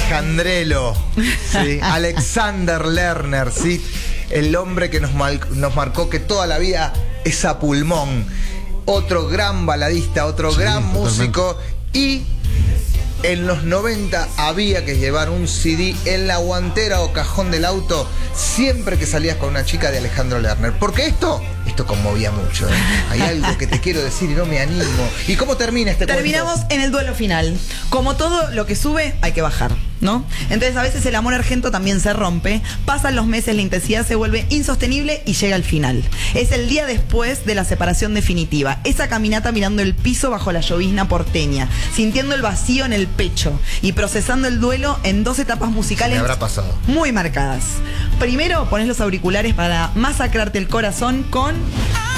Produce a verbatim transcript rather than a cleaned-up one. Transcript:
Alejandrelo, ¿sí? Alexander Lerner, ¿sí? El hombre que nos, mal, nos marcó que toda la vida es a pulmón. Otro gran baladista, otro sí, gran totalmente. músico. Y en los noventa había que llevar un C D en la guantera o cajón del auto siempre que salías con una chica de Alejandro Lerner. Porque esto, esto conmovía mucho, ¿eh? Hay algo que te quiero decir y no me animo. ¿Y cómo termina este cuento? Terminamos en el duelo final. Como todo lo que sube, hay que bajar, ¿no? Entonces a veces el amor argento también se rompe, pasan los meses, la intensidad se vuelve insostenible y llega al final. Es el día después de la separación definitiva, esa caminata mirando el piso bajo la llovizna porteña, sintiendo el vacío en el pecho y procesando el duelo en dos etapas musicales me habrá pasado. muy marcadas. Primero, pones los auriculares para masacrarte el corazón con...